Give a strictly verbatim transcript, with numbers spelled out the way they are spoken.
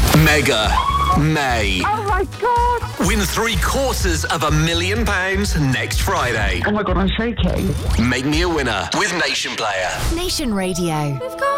Mega May. Oh my God! Win three quarters of a million pounds next Friday. Oh my God, I'm shaking. Make me a winner with Nation Player. Nation Radio. We've got